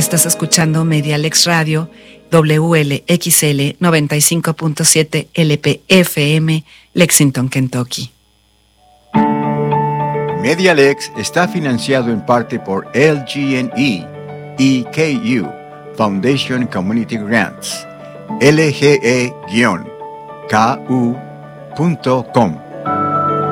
Estás escuchando Medialex Radio, WLXL 95.7 LPFM, Lexington, Kentucky. Medialex está financiado en parte por LG&E, EKU, Foundation Community Grants, lge-ku.com.